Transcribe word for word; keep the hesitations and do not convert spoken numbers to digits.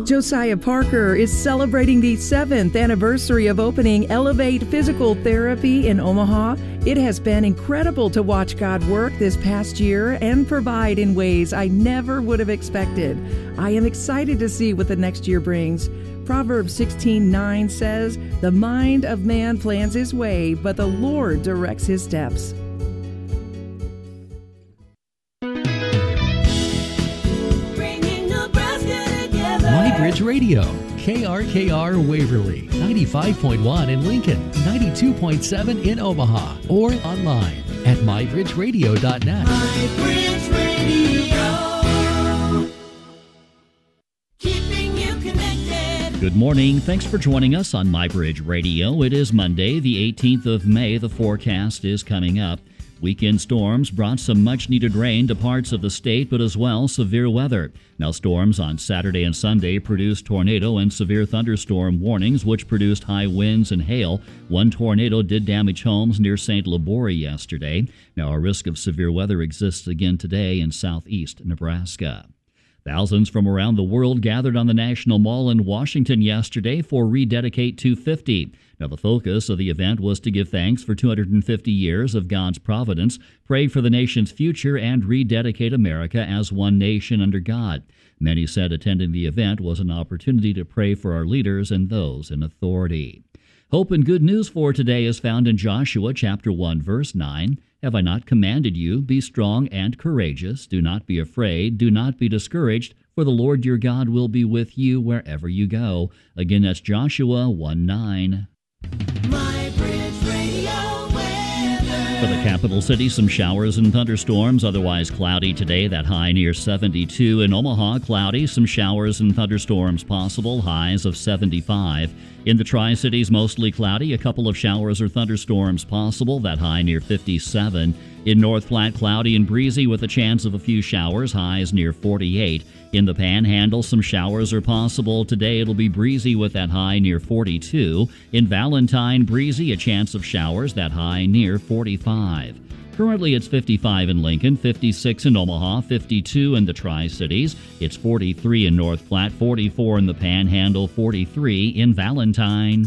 Josiah Parker is celebrating the seventh anniversary of opening Elevate Physical Therapy in Omaha. It has been incredible to watch God work this past year and provide in ways I never would have expected. I am excited to see what the next year brings. Proverbs sixteen nine says, "The mind of man plans his way, but the Lord directs his steps." MyBridge Radio, K R K R Waverly, ninety-five point one in Lincoln, ninety-two point seven in Omaha, or online at my bridge radio dot net. MyBridge Radio, keeping you connected. Good morning. Thanks for joining us on MyBridge Radio. It is Monday, the eighteenth of May. The forecast is coming up. Weekend storms brought some much-needed rain to parts of the state, but as well severe weather. Now, storms on Saturday and Sunday produced tornado and severe thunderstorm warnings, which produced high winds and hail. One tornado did damage homes near Saint Labori yesterday. Now, a risk of severe weather exists again today in southeast Nebraska. Thousands from around the world gathered on the National Mall in Washington yesterday for Rededicate two fifty. Now, the focus of the event was to give thanks for two hundred fifty years of God's providence, pray for the nation's future, and rededicate America as one nation under God. Many said attending the event was an opportunity to pray for our leaders and those in authority. Hope and good news for today is found in Joshua chapter one, verse nine. Have I not commanded you? Be strong and courageous. Do not be afraid. Do not be discouraged, for the Lord your God will be with you wherever you go. Again, that's Joshua one nine. MyBridge Radio weather. For the capital city, some showers and thunderstorms, otherwise cloudy today, that high near seventy-two. In Omaha, cloudy, some showers and thunderstorms possible, highs of seventy-five. In the Tri-Cities, mostly cloudy, a couple of showers or thunderstorms possible, that high near fifty-seven. In North Platte, cloudy and breezy with a chance of a few showers, highs near forty-eight. In the Panhandle, some showers are possible. Today it'll be breezy with that high near forty-two. In Valentine, breezy, a chance of showers, that high near forty-five. Currently it's fifty-five in Lincoln, fifty-six in Omaha, fifty-two in the Tri-Cities. It's forty-three in North Platte, forty-four in the Panhandle, forty-three in Valentine.